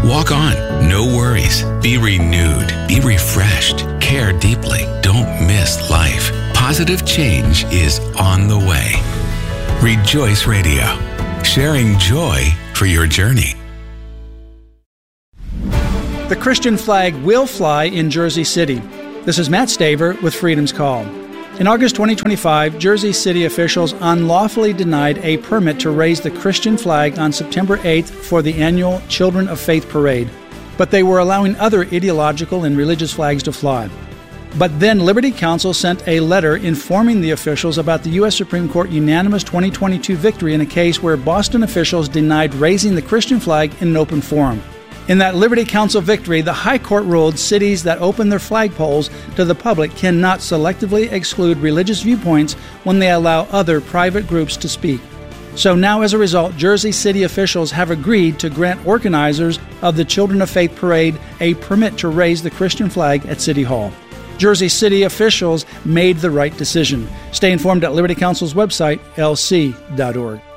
Walk on. No worries. Be renewed. Be refreshed. Care deeply. Don't miss life. Positive change is on the way. Rejoice Radio. Sharing joy for your journey. The Christian flag will fly in Jersey City. This is Matt Staver with Freedom's Call. In August 2025, Jersey City officials unlawfully denied a permit to raise the Christian flag on September 8th for the annual Children of Faith Parade, but they were allowing other ideological and religious flags to fly. But then Liberty Counsel sent a letter informing the officials about the U.S. Supreme Court unanimous 2022 victory in a case where Boston officials denied raising the Christian flag in an open forum. In that Liberty Counsel victory, the High Court ruled cities that open their flagpoles to the public cannot selectively exclude religious viewpoints when they allow other private groups to speak. So now, as a result, Jersey City officials have agreed to grant organizers of the Children of Faith Parade a permit to raise the Christian flag at City Hall. Jersey City officials made the right decision. Stay informed at Liberty Counsel's website, lc.org.